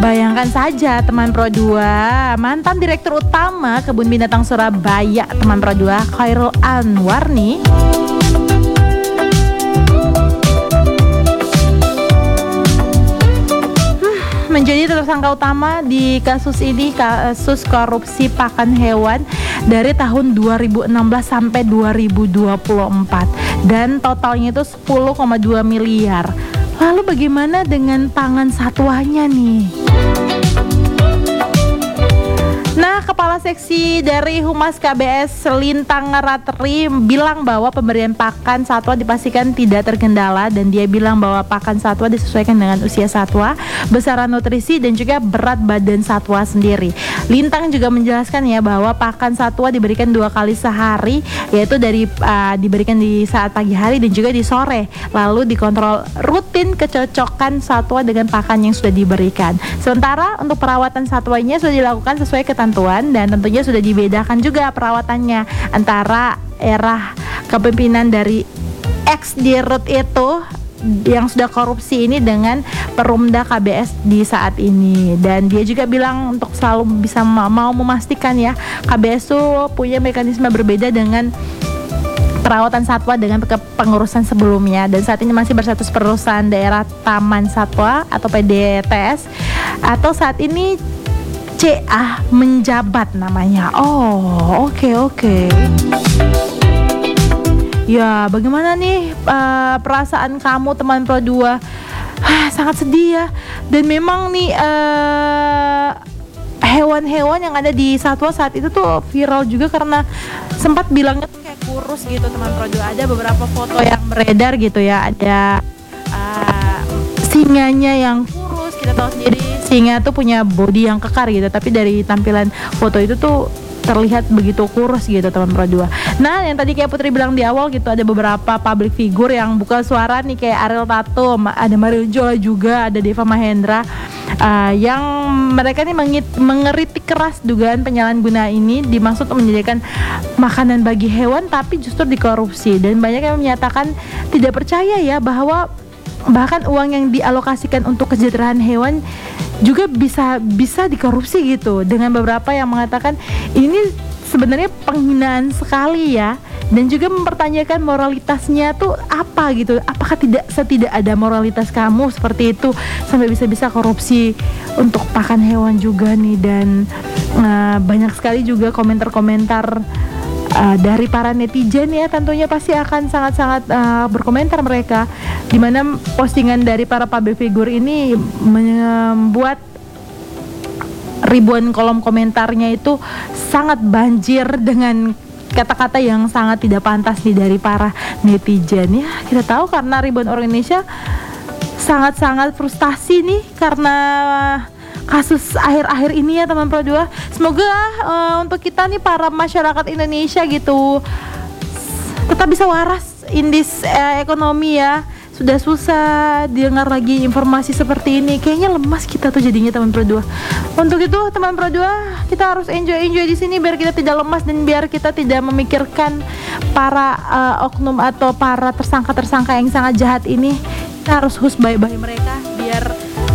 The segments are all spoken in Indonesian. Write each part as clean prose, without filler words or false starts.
Bayangkan saja teman Pro 2, mantan Direktur Utama Kebun Binatang Surabaya teman Pro 2, Khairul Anwar nih, menjadi tersangka utama di kasus ini, kasus korupsi pakan hewan dari tahun 2016 sampai 2024, dan totalnya itu 10,2 miliar. Lalu bagaimana dengan pangan satwanya nih? Nah, Kepala Seksi dari Humas KBS Lintang Ratri bilang bahwa pemberian pakan satwa dipastikan tidak terkendala, dan dia bilang bahwa pakan satwa disesuaikan dengan usia satwa, besaran nutrisi, dan juga berat badan satwa sendiri. Lintang juga menjelaskan ya bahwa pakan satwa diberikan 2 kali sehari, yaitu diberikan di saat pagi hari dan juga di sore. Lalu dikontrol rutin kecocokan satwa dengan pakan yang sudah diberikan. Sementara untuk perawatan satwanya sudah dilakukan sesuai ketentuan, dan tentunya sudah dibedakan juga perawatannya antara era kepemimpinan dari ex-dirut itu yang sudah korupsi ini dengan Perumda KBS di saat ini. Dan dia juga bilang untuk selalu bisa mau memastikan ya, KBS tuh punya mekanisme berbeda dengan perawatan satwa dengan pengurusan sebelumnya, dan saat ini masih berstatus perusahaan daerah Taman Satwa atau PDTS, atau saat ini CA menjabat namanya. Oh, oke. Ya, bagaimana nih perasaan kamu teman Pro 2? Sangat sedih ya. Dan memang nih hewan-hewan yang ada di satwa saat itu tuh viral juga karena sempat bilangnya tuh kayak kurus gitu teman Pro 2. Ada beberapa foto yang beredar gitu ya. Ada singanya yang kurus, kita tahu sendiri singa tuh punya body yang kekar gitu, tapi dari tampilan foto itu tuh terlihat begitu kurus gitu teman Pro 2. Nah, yang tadi kayak Putri bilang di awal gitu, ada beberapa public figure yang buka suara nih, kayak Ariel Tatum, ada Mario Jola juga, ada Deva Mahendra, yang mereka nih mengeritik keras dugaan penyalahgunaan ini dimaksud menyediakan makanan bagi hewan tapi justru dikorupsi. Dan banyak yang menyatakan tidak percaya ya bahwa bahkan uang yang dialokasikan untuk kesejahteraan hewan juga bisa dikorupsi gitu, dengan beberapa yang mengatakan ini sebenarnya penghinaan sekali ya, dan juga mempertanyakan moralitasnya tuh apa gitu, apakah tidak ada moralitas kamu seperti itu sampai bisa korupsi untuk pakan hewan juga nih. Dan banyak sekali juga komentar-komentar dari para netizen ya, tentunya pasti akan sangat-sangat berkomentar mereka, dimana postingan dari para public figure ini membuat ribuan kolom komentarnya itu sangat banjir dengan kata-kata yang sangat tidak pantas nih dari para netizen ya. Kita tahu karena ribuan orang Indonesia sangat-sangat frustasi nih karena kasus akhir-akhir ini ya teman Pro 2. Semoga untuk kita nih para masyarakat Indonesia gitu tetap bisa waras in this ekonomi ya. Sudah susah dengar lagi informasi seperti ini, kayaknya lemas kita tuh jadinya teman Pro 2. Untuk itu teman Pro 2, kita harus enjoy di sini biar kita tidak lemas dan biar kita tidak memikirkan para oknum atau para tersangka yang sangat jahat ini. Kita harus baik-baik mereka biar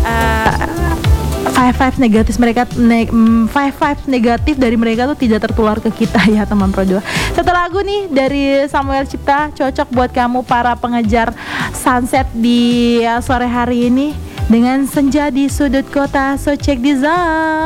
five vibes negatif dari mereka tuh tidak tertular ke kita ya teman Pro 2. Satu lagu nih dari Samuel Cipta, cocok buat kamu para pengejar sunset di sore hari ini dengan senja di sudut kota. So check this out.